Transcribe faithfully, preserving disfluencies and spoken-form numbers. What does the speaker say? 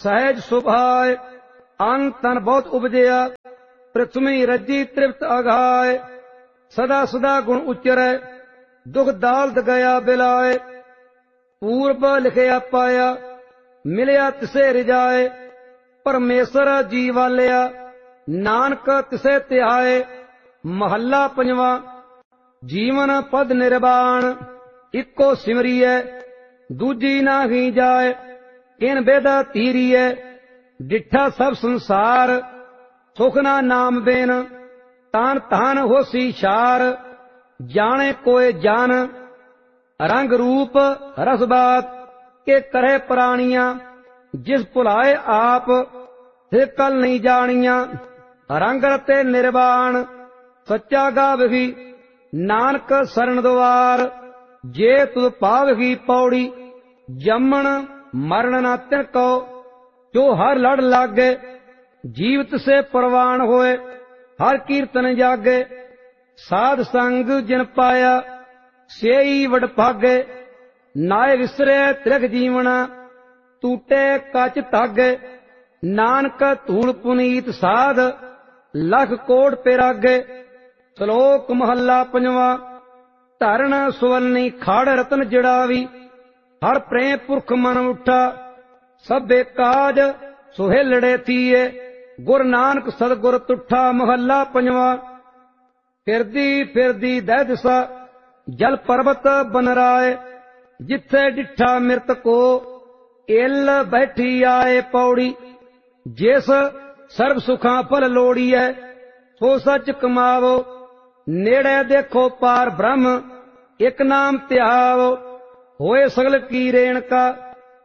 सहज सुभाए। अंग तन बहुत उपजया, पृथ्वी रजी तृप्त अघाए। सदा सदा गुण उच्चरै, दुख दालत गया बिलाए। पूर्व लिखिया पाया, मिलिया तिसे रिजाए। परमेश्वर जी वालिया, नानक तिसे त्याए। महला पंजवा। जीवन पद निर्वाण, इको सिमरिए, दूजी नाही जाए। इन बेदा तीरिए, डिठा सब संसार। सुख ना नाम बेन, तान तान होसी शार। जाने कोय जान, रंग रूप रस बात। के करे प्राणिया, जिस भुलाए आप। फिर कल नहीं जानिया, रंग रते निर्वाण। सच्चा गावही, नानक शरण द्वार। जे तुद पावही पौड़ी, जमन मरण ना तिनको। जो हर लड़ लागे, जीवित से प्रवान होए। हर कीर्तन जागे, साध संग जिन पाया। सेई वडभागे, नाय विसरे त्रिख जीवना। टूटे कच धागे, नानक धूल पुनीत साध। लख कोट पेरागे। श्लोक महला पंजवा। धरण सुवरनी खाड़ रतन जड़ावी। हर प्रेम पुरख मन उठा, सभे काज सुहेलड़े थीए। गुर नानक सतगुर तुठा। महला पंजवा। फिरदी फिरदी दै दिशा, जल पर्वत बनराए। जिथे डिठा मिरत को, इल बैठी आए पौड़ी। जिस सर्व सुखा फल लोड़ीए, सो सच कमावो। नेड़े देखो पार ब्रह्म, एक नाम त्यावो। होए सगल की रेणका,